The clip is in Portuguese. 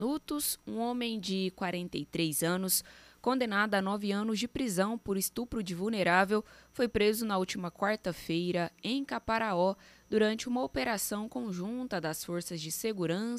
Minutos, um homem de 43 anos, condenado a 9 anos de prisão por estupro de vulnerável, foi preso na última quarta-feira em Caparaó durante uma operação conjunta das forças de segurança